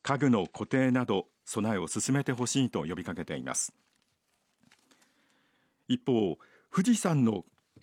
家具の固定など備えを進めてほしいと呼びかけています。一方、富士山の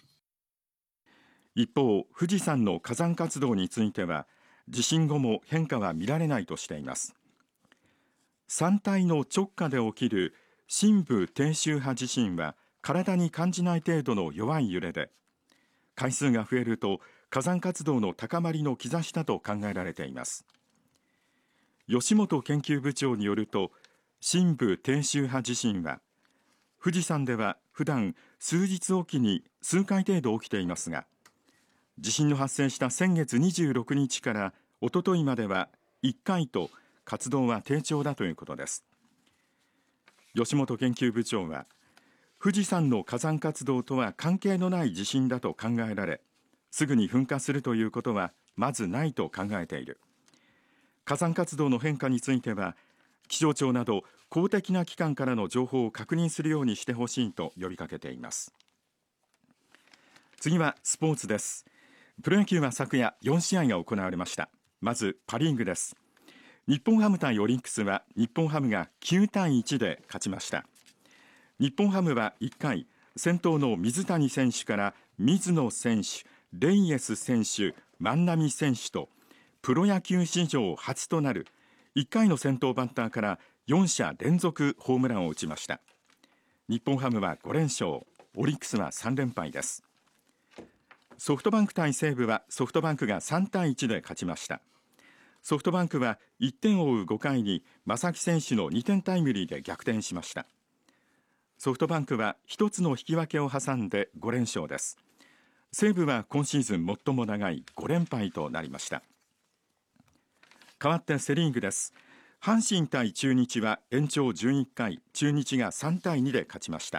火山活動については地震後も変化は見られないとしています。山体の直下で起きる深部低周波地震は体に感じない程度の弱い揺れで、回数が増えると火山活動の高まりの兆しだと考えられています。吉本研究部長によると、深部低周波地震は富士山では普段数日おきに数回程度起きていますが、地震の発生した先月26日からおとといまでは1回と活動は低調だということです。吉本研究部長は、富士山の火山活動とは関係のない地震だと考えられ、すぐに噴火するということはまずないと考えている。火山活動の変化については気象庁など公的な機関からの情報を確認するようにしてほしいと呼びかけています。次はスポーツです。プロ野球は昨夜4試合が行われました。まずパ・リーグです。日本ハム対オリックスは日本ハムが9対1で勝ちました。日本ハムは1回、先頭の水谷選手から水野選手、レイエス選手、万波選手とプロ野球史上初となる1回の先頭バッターから4者連続ホームランを打ちました。日本ハムは5連勝、オリックスは3連敗です。ソフトバンク対西武はソフトバンクが3対1で勝ちました。ソフトバンクは1点を追う5回に正木選手の2点タイムリーで逆転しました。ソフトバンクは1つの引き分けを挟んで5連勝です。西武は今シーズン最も長い5連敗となりました。代わってセリーグです。阪神対中日は延長11回、中日が3対2で勝ちました。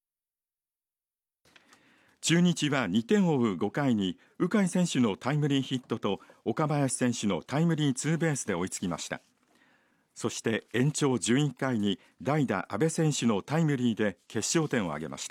中日は2点を追う5回に鵜飼選手のタイムリーヒットと岡林選手のタイムリーツーベースで追いつきました。そして延長11回に代打阿部選手のタイムリーで決勝点を挙げました。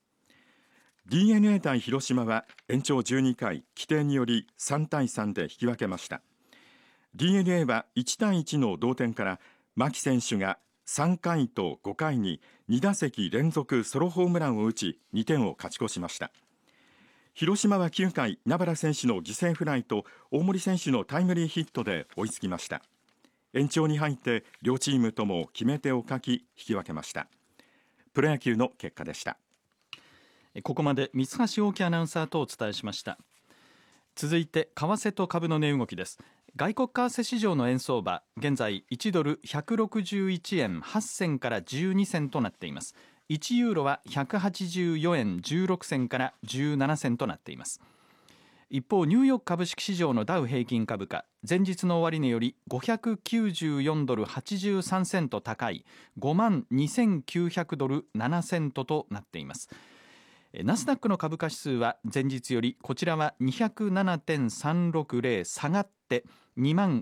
DNA 対広島は延長12回規定により3対3で引き分けました。 DNA は1対1の同点から牧選手が3回と5回に2打席連続ソロホームランを打ち2点を勝ち越しました。広島は9回名原選手の犠牲フライと大森選手のタイムリーヒットで追いつきました。延長に入って両チームとも決め手を欠き引き分けました。プロ野球の結果でした。 ここまで三橋大樹アナウンサーとお伝えしました。続いて為替と株の値動きです。外国為替市場の円相場、現在1ドル161円8銭から12銭となっています。1ユーロは184円16銭から17銭となっています。一方、ニューヨーク株式市場のダウ平均株価、前日の終値より594ドル83セント高い5万2900ドル7セントとなっています。ナスダックの株価指数は前日よりこちらは 207.360 下がって2万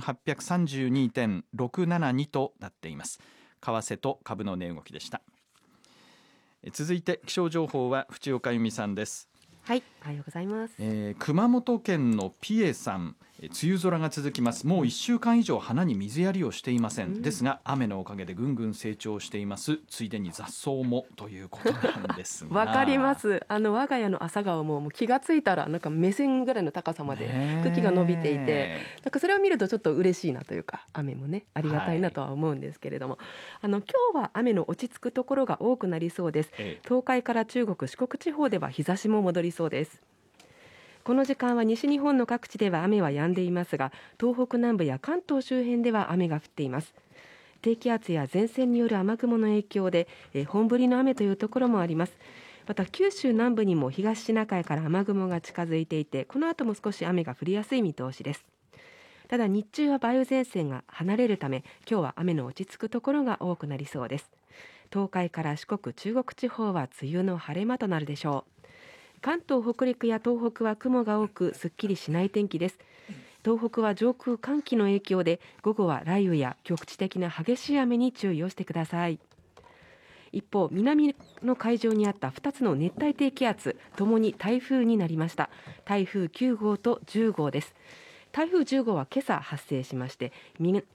5832.672 となっています。為替と株の値動きでした。続いて気象情報は藤岡由美さんです。 はい、おはようございます。 熊本県のピエさん、梅雨空が続きます。もう1週間以上花に水やりをしていません、ですが雨のおかげでぐんぐん成長しています。ついでに雑草もということなんですがわかります。我が家の朝顔も気がついたらなんか目線ぐらいの高さまで茎が伸びていて、なんかそれを見るとちょっと嬉しいなというか、雨もねありがたいなとは思うんですけれども、今日は雨の落ち着くところが多くなりそうです。東海から中国四国地方では日差しも戻りそうです。この時間は西日本の各地では雨は止んでいますが、東北南部や関東周辺では雨が降っています。低気圧や前線による雨雲の影響で本降りの雨というところもあります。また九州南部にも東シナ海から雨雲が近づいていて、この後も少し雨が降りやすい見通しです。ただ日中は梅雨前線が離れるため、今日は雨の落ち着くところが多くなりそうです。東海から四国、中国地方は梅雨の晴れ間となるでしょう。関東、北陸や東北は雲が多くすっきりしない天気です。東北は上空寒気の影響で午後は雷雨や局地的な激しい雨に注意をしてください。一方、南の海上にあった2つの熱帯低気圧ともに台風になりました。台風9号と10号です。台風10号は今朝発生しまして、